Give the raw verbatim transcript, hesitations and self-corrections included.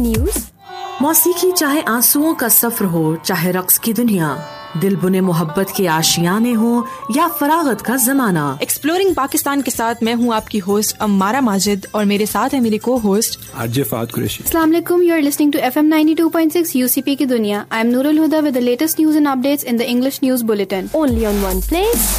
News. मौसीकी चाहे आंसुओं का सफर हो, चाहे रक्स की दुनिया, दिल बुने मोहब्बत के आशियाने हो या फरागत का जमाना। एक्सप्लोरिंग पाकिस्तान के साथ मैं हूँ आपकी होस्ट अम्मारा माजिद और मेरे साथ है मेरी को होस्ट आरजे फात कुरैशी। अस्सलाम वालेकुम, you are listening to F M ninety two point six UCP की दुनिया। I am Nurul Huda with the latest news and updates in the English news bulletin, only on one place.